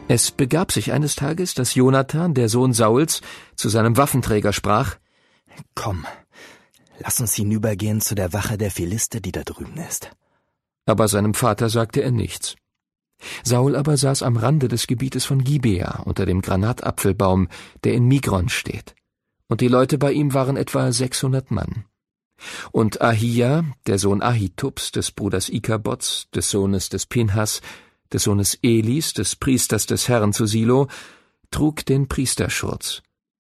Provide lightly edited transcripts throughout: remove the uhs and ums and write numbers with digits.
Es begab sich eines Tages, dass Jonathan, der Sohn Sauls, zu seinem Waffenträger sprach: »Komm, lass uns hinübergehen zu der Wache der Philister, die da drüben ist.« Aber seinem Vater sagte er nichts. Saul aber saß am Rande des Gebietes von Gibea unter dem Granatapfelbaum, der in Migron steht. Und die Leute bei ihm waren etwa 600 Mann. Und Ahia, der Sohn Ahitubs, des Bruders Ikabots, des Sohnes des Pinhas, des Sohnes Elis, des Priesters des Herrn zu Silo, trug den Priesterschurz.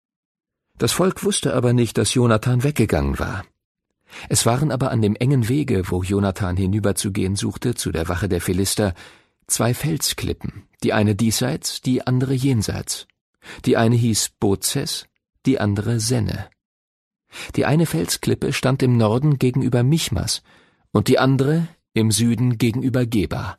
Das Volk wusste aber nicht, dass Jonathan weggegangen war. Es waren aber an dem engen Wege, wo Jonathan hinüberzugehen suchte, zu der Wache der Philister, 2 Felsklippen, die eine diesseits, die andere jenseits. Die eine hieß Bozes, die andere Senne. Die eine Felsklippe stand im Norden gegenüber Michmas und die andere im Süden gegenüber Geba.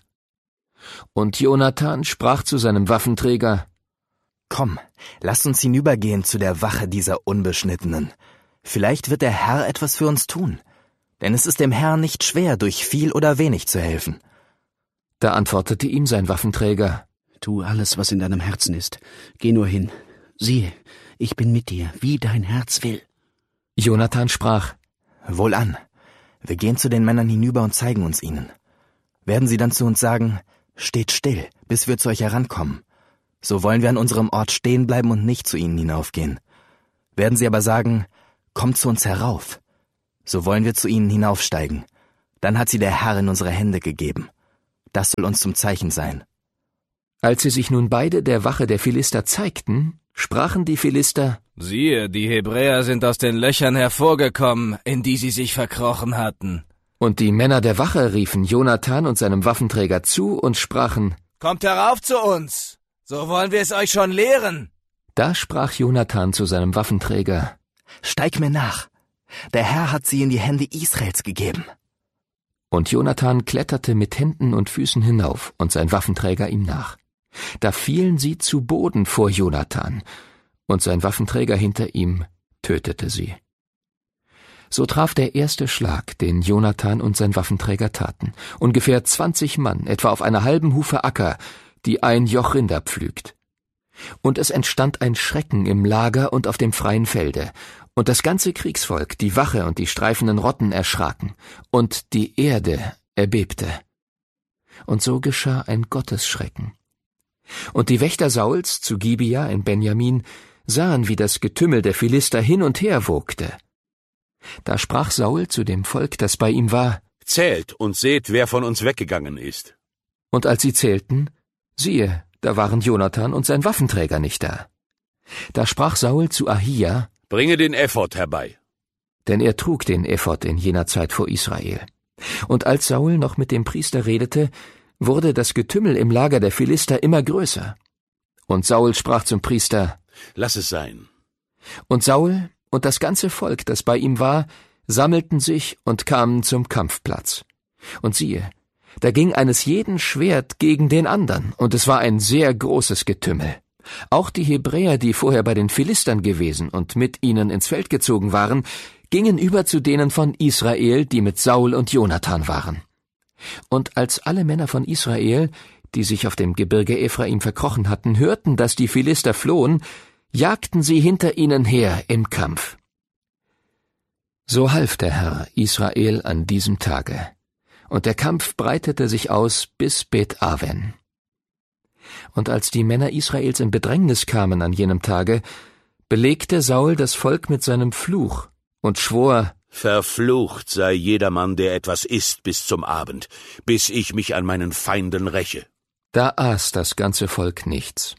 Und Jonathan sprach zu seinem Waffenträger: »Komm, lasst uns hinübergehen zu der Wache dieser Unbeschnittenen. Vielleicht wird der Herr etwas für uns tun, denn es ist dem Herrn nicht schwer, durch viel oder wenig zu helfen.« Da antwortete ihm sein Waffenträger: »Tu alles, was in deinem Herzen ist. Geh nur hin. Siehe, ich bin mit dir, wie dein Herz will.« Jonathan sprach: »Wohlan, wir gehen zu den Männern hinüber und zeigen uns ihnen. Werden sie dann zu uns sagen: »Steht still, bis wir zu euch herankommen«, so wollen wir an unserem Ort stehen bleiben und nicht zu ihnen hinaufgehen. Werden sie aber sagen: »Kommt zu uns herauf«, so wollen wir zu ihnen hinaufsteigen. Dann hat sie der Herr in unsere Hände gegeben. Das soll uns zum Zeichen sein.« Als sie sich nun beide der Wache der Philister zeigten, sprachen die Philister: »Siehe, die Hebräer sind aus den Löchern hervorgekommen, in die sie sich verkrochen hatten.« Und die Männer der Wache riefen Jonathan und seinem Waffenträger zu und sprachen: »Kommt herauf zu uns, so wollen wir es euch schon lehren.« Da sprach Jonathan zu seinem Waffenträger: »Steig mir nach, der Herr hat sie in die Hände Israels gegeben.« Und Jonathan kletterte mit Händen und Füßen hinauf und sein Waffenträger ihm nach. Da fielen sie zu Boden vor Jonathan, und sein Waffenträger hinter ihm tötete sie. So traf der erste Schlag, den Jonathan und sein Waffenträger taten, ungefähr 20 Mann, etwa auf einer halben Hufe Acker, die ein Joch Rinder pflügt. Und es entstand ein Schrecken im Lager und auf dem freien Felde, und das ganze Kriegsvolk, die Wache und die streifenden Rotten erschraken, und die Erde erbebte. Und so geschah ein Gottesschrecken. Und die Wächter Sauls zu Gibea in Benjamin sahen, wie das Getümmel der Philister hin und her wogte. Da sprach Saul zu dem Volk, das bei ihm war: »Zählt und seht, wer von uns weggegangen ist.« Und als sie zählten, siehe, da waren Jonathan und sein Waffenträger nicht da. Da sprach Saul zu Ahia: »Bringe den Ephod herbei.« Denn er trug den Ephod in jener Zeit vor Israel. Und als Saul noch mit dem Priester redete, wurde das Getümmel im Lager der Philister immer größer. Und Saul sprach zum Priester: »Lass es sein.« Und Saul und das ganze Volk, das bei ihm war, sammelten sich und kamen zum Kampfplatz. Und siehe, da ging eines jeden Schwert gegen den andern, und es war ein sehr großes Getümmel. Auch die Hebräer, die vorher bei den Philistern gewesen und mit ihnen ins Feld gezogen waren, gingen über zu denen von Israel, die mit Saul und Jonathan waren. Und als alle Männer von Israel, die sich auf dem Gebirge Ephraim verkrochen hatten, hörten, dass die Philister flohen, jagten sie hinter ihnen her im Kampf. So half der Herr Israel an diesem Tage, und der Kampf breitete sich aus bis Bet-Aven. Und als die Männer Israels in Bedrängnis kamen an jenem Tage, belegte Saul das Volk mit seinem Fluch und schwor: »Verflucht sei jedermann, der etwas isst bis zum Abend, bis ich mich an meinen Feinden räche.« Da aß das ganze Volk nichts.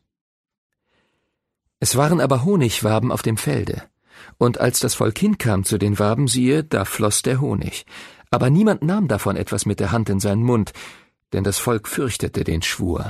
Es waren aber Honigwaben auf dem Felde, und als das Volk hinkam zu den Waben, siehe, da floss der Honig. Aber niemand nahm davon etwas mit der Hand in seinen Mund, denn das Volk fürchtete den Schwur.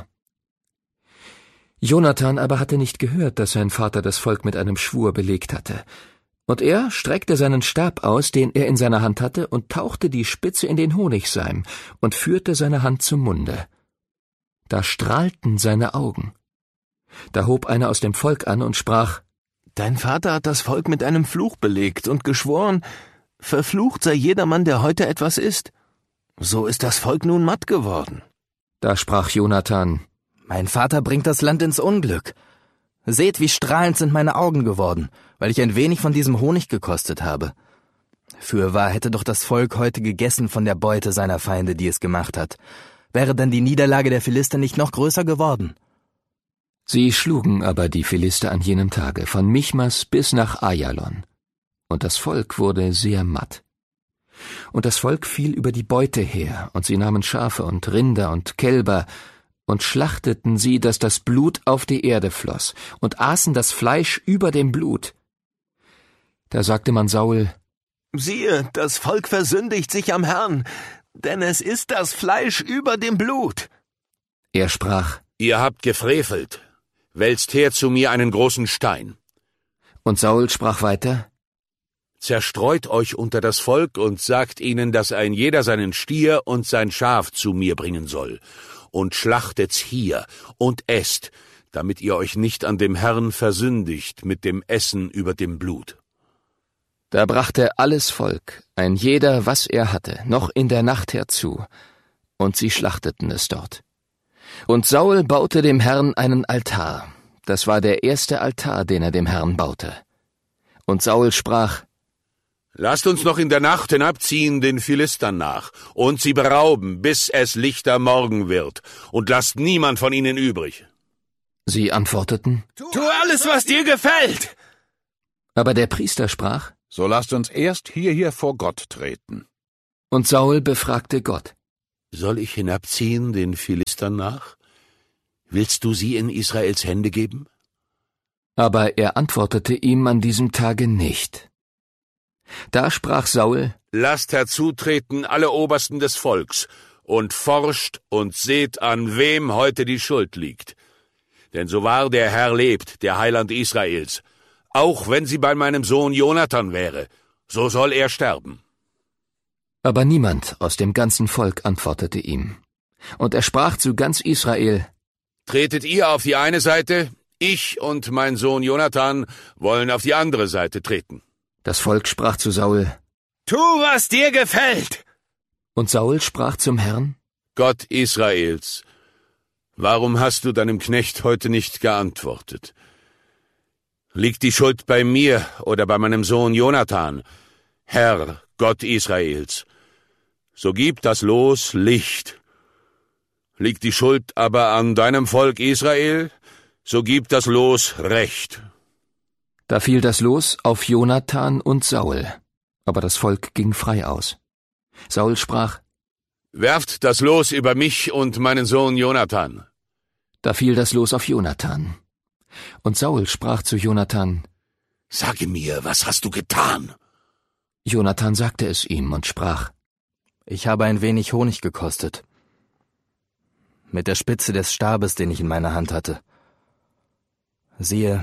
Jonathan aber hatte nicht gehört, dass sein Vater das Volk mit einem Schwur belegt hatte. Und er streckte seinen Stab aus, den er in seiner Hand hatte, und tauchte die Spitze in den Honigseim und führte seine Hand zum Munde. Da strahlten seine Augen. Da hob einer aus dem Volk an und sprach: »Dein Vater hat das Volk mit einem Fluch belegt und geschworen: Verflucht sei jedermann, der heute etwas isst. So ist das Volk nun matt geworden.« Da sprach Jonathan: Mein Vater bringt das Land ins Unglück. Seht, wie strahlend sind meine Augen geworden, weil ich ein wenig von diesem Honig gekostet habe. Fürwahr hätte doch das Volk heute gegessen von der Beute seiner Feinde, die es gemacht hat. Wäre dann die Niederlage der Philister nicht noch größer geworden? Sie schlugen aber die Philister an jenem Tage von Michmas bis nach Ajalon. Und das Volk wurde sehr matt. Und das Volk fiel über die Beute her, und sie nahmen Schafe und Rinder und Kälber und schlachteten sie, dass das Blut auf die Erde floss, und aßen das Fleisch über dem Blut. Da sagte man Saul: Siehe, das Volk versündigt sich am Herrn, denn es ist das Fleisch über dem Blut. Er sprach: Ihr habt gefrevelt. Wälzt her zu mir einen großen Stein. Und Saul sprach weiter: Zerstreut euch unter das Volk und sagt ihnen, dass ein jeder seinen Stier und sein Schaf zu mir bringen soll. Und schlachtet's hier und esst, damit ihr euch nicht an dem Herrn versündigt mit dem Essen über dem Blut. Da brachte alles Volk, ein jeder, was er hatte, noch in der Nacht herzu, und sie schlachteten es dort. Und Saul baute dem Herrn einen Altar. Das war der erste Altar, den er dem Herrn baute. Und Saul sprach: Lasst uns noch in der Nacht hinabziehen den Philistern nach und sie berauben, bis es lichter Morgen wird, und lasst niemand von ihnen übrig. Sie antworteten: Tu alles, was dir gefällt. Aber der Priester sprach: So lasst uns erst hierher vor Gott treten. Und Saul befragte Gott: Soll ich hinabziehen den Philistern nach? Willst du sie in Israels Hände geben? Aber er antwortete ihm an diesem Tage nicht. Da sprach Saul: Lasst herzutreten alle Obersten des Volks und forscht und seht, an wem heute die Schuld liegt. Denn so wahr der Herr lebt, der Heiland Israels, auch wenn sie bei meinem Sohn Jonathan wäre, so soll er sterben. Aber niemand aus dem ganzen Volk antwortete ihm. Und er sprach zu ganz Israel: Tretet ihr auf die eine Seite, ich und mein Sohn Jonathan wollen auf die andere Seite treten. Das Volk sprach zu Saul: Tu, was dir gefällt. Und Saul sprach zum Herrn: Gott Israels, warum hast du deinem Knecht heute nicht geantwortet? Liegt die Schuld bei mir oder bei meinem Sohn Jonathan? Herr, Gott Israels, so gib das Los Licht. Liegt die Schuld aber an deinem Volk Israel, so gib das Los Recht. Da fiel das Los auf Jonathan und Saul, aber das Volk ging frei aus. Saul sprach: Werft das Los über mich und meinen Sohn Jonathan. Da fiel das Los auf Jonathan. Und Saul sprach zu Jonathan: Sage mir, was hast du getan? Jonathan sagte es ihm und sprach: Ich habe ein wenig Honig gekostet. Mit der Spitze des Stabes, den ich in meiner Hand hatte. Siehe,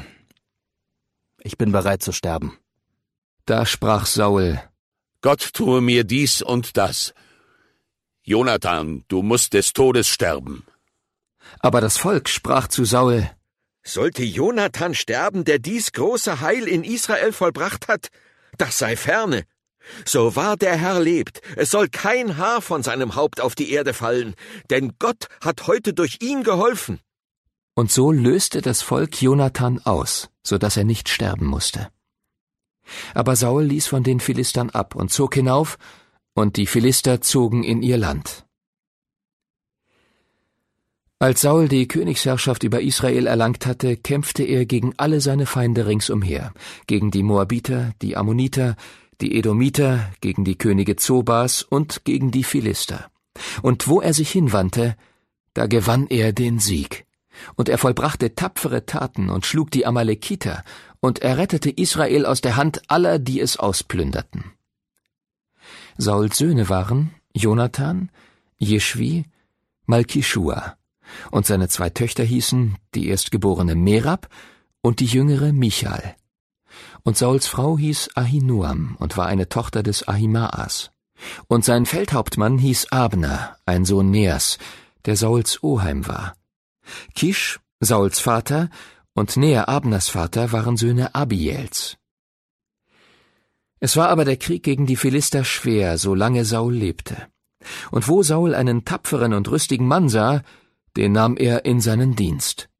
ich bin bereit zu sterben. Da sprach Saul: Gott tue mir dies und das. Jonathan, du musst des Todes sterben. Aber das Volk sprach zu Saul: Sollte Jonathan sterben, der dies große Heil in Israel vollbracht hat? Das sei ferne. So wahr der Herr lebt, es soll kein Haar von seinem Haupt auf die Erde fallen, denn Gott hat heute durch ihn geholfen. Und so löste das Volk Jonathan aus, so dass er nicht sterben musste. Aber Saul ließ von den Philistern ab und zog hinauf, und die Philister zogen in ihr Land. Als Saul die Königsherrschaft über Israel erlangt hatte, kämpfte er gegen alle seine Feinde ringsumher, gegen die Moabiter, die Ammoniter, die Edomiter, gegen die Könige Zobas und gegen die Philister. Und wo er sich hinwandte, da gewann er den Sieg. Und er vollbrachte tapfere Taten und schlug die Amalekiter, und er rettete Israel aus der Hand aller, die es ausplünderten. Sauls Söhne waren Jonathan, Jeschwi, Malkischua, und seine 2 Töchter hießen die erstgeborene Merab und die jüngere Michal. Und Sauls Frau hieß Ahinoam und war eine Tochter des Ahimaas. Und sein Feldhauptmann hieß Abner, ein Sohn Neas, der Sauls Oheim war. Kisch, Sauls Vater, und Nea, Abners Vater, waren Söhne Abiels. Es war aber der Krieg gegen die Philister schwer, solange Saul lebte. Und wo Saul einen tapferen und rüstigen Mann sah, Den nahm er in seinen Dienst.